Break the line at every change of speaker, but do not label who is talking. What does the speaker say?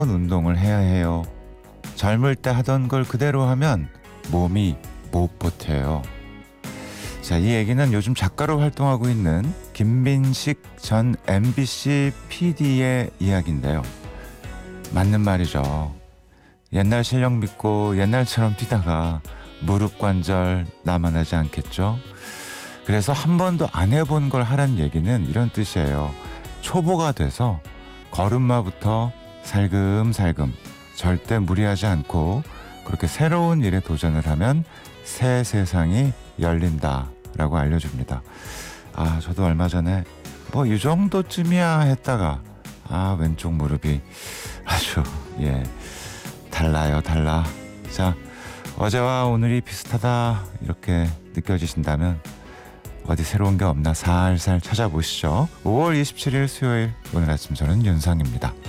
운동을 해야 해요. 젊을 때 하던 걸 그대로 하면 몸이 못 버텨요. 자, 이 얘기는 요즘 작가로 활동하고 있는 김민식 전 MBC PD의 이야기인데요. 맞는 말이죠. 옛날 실력 믿고 옛날처럼 뛰다가 무릎 관절 남아나지 않겠죠? 그래서 한 번도 안 해본 걸 하란 얘기는 이런 뜻이에요. 초보가 돼서 걸음마부터 살금살금 절대 무리하지 않고 그렇게 새로운 일에 도전을 하면 새 세상이 열린다라고 알려줍니다. 저도 얼마 전에 뭐 이 정도쯤이야 했다가 왼쪽 무릎이 아주 달라요. 자, 어제와 오늘이 비슷하다 이렇게 느껴지신다면 어디 새로운 게 없나 살살 찾아보시죠. 5월 27일 수요일, 오늘 아침 저는 윤상입니다.